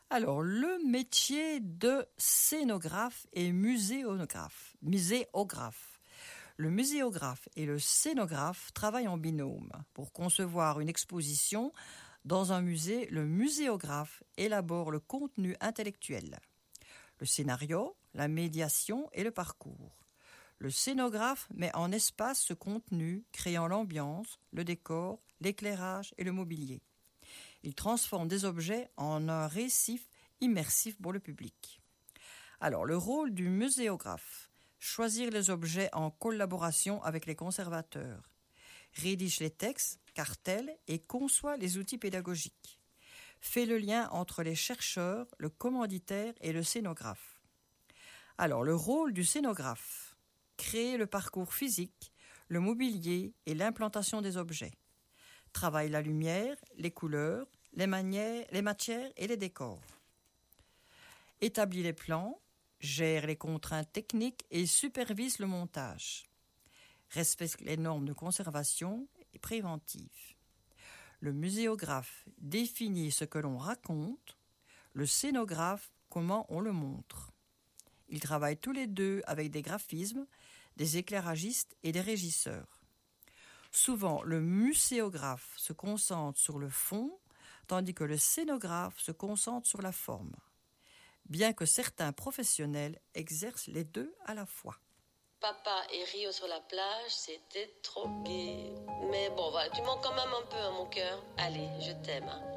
Alors, le métier de scénographe et muséographe. Le muséographe et le scénographe travaillent en binôme. Pour concevoir une exposition dans un musée, le muséographe élabore le contenu intellectuel, le scénario, la médiation et le parcours. Le scénographe met en espace ce contenu, créant l'ambiance, le décor, l'éclairage et le mobilier. Il transforme des objets en un récif immersif pour le public. Alors, le rôle du muséographe: choisir les objets en collaboration avec les conservateurs, rédige les textes, cartels et conçoit les outils pédagogiques, fait le lien entre les chercheurs, le commanditaire et le scénographe. Alors, le rôle du scénographe: créer le parcours physique, le mobilier et l'implantation des objets. Travaille la lumière, les couleurs, les matières et les décors. Établit les plans, gère les contraintes techniques et supervise le montage. Respecte les normes de conservation et préventive. Le muséographe définit ce que l'on raconte, le scénographe comment on le montre. Ils travaillent tous les deux avec des graphismes, des éclairagistes et des régisseurs. Souvent, le muséographe se concentre sur le fond, tandis que le scénographe se concentre sur la forme, bien que certains professionnels exercent les deux à la fois. Papa et Rio sur la plage, c'était trop gai. Mais bon, voilà, tu manques quand même un peu à mon cœur. Allez, je t'aime.